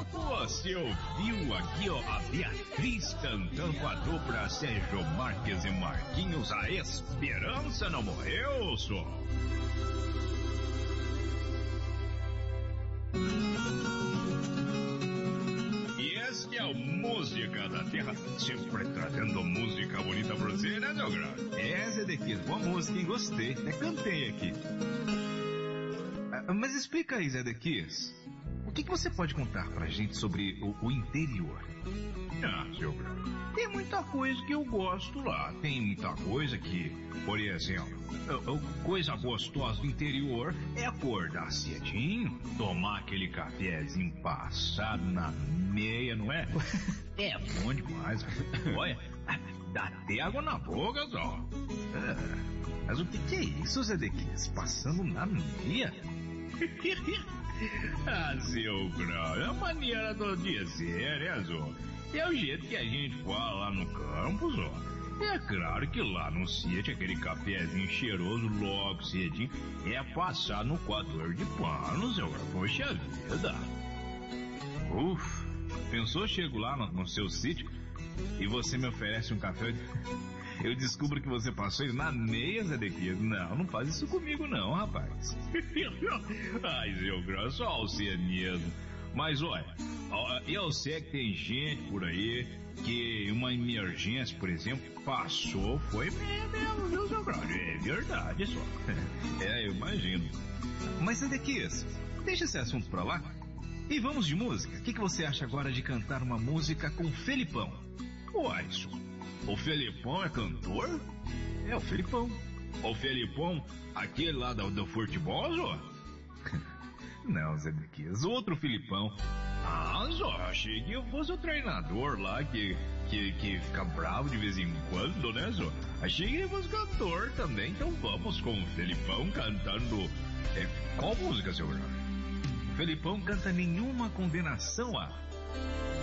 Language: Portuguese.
Você ouviu aqui, ó, a Beatriz cantando a dupla Sérgio Marques e Marquinhos, A Esperança Não Morreu, só. E esse é o Música da Terra, sempre trazendo música bonita pra você, né, meu grande? Zedequias, boa música, hein? Gostei, até cantei aqui. Mas explica aí, Zedequias, o que você pode contar pra gente sobre o interior? Seu grande, tem muita coisa que eu gosto lá. Tem muita coisa que, por exemplo, coisa gostosa do interior é acordar cedinho, tomar aquele cafezinho passado na meia, não é? É bom demais. Olha, dá até água na boca, só. Mas o que é isso, Zedequias? Passando na meia? Seu grande, é a maneira do dizer, né, Zó? É o jeito que a gente fala lá no campo, Zó. É claro que lá no sítio aquele cafezinho cheiroso logo cedinho é passar no coador de pano, Zó. Poxa vida. Pensou, chego lá no seu sítio e você me oferece um café, eu descubro que você passou ele na meia, Zedequias. Não faz isso comigo não, rapaz. Ai, seu grande, só você mesmo. Mas olha, eu sei que tem gente por aí que uma emergência, por exemplo, passou, foi mesmo, viu, seu grande? É verdade, só. Eu imagino. Mas, Zedequias, deixa esse assunto pra lá e vamos de música. O que você acha agora de cantar uma música com o Felipão? Uai, só. O Felipão é cantor? É, o Felipão. O Felipão, aquele lá do futebol, Zó? Não, Zedequias, outro Felipão. Zó, achei que eu fosse o treinador lá que fica bravo de vez em quando, né, Zó? Achei que ele fosse cantor também, então vamos com o Felipão cantando. Qual música, seu Jorge? O Felipão canta Nenhuma Condenação a...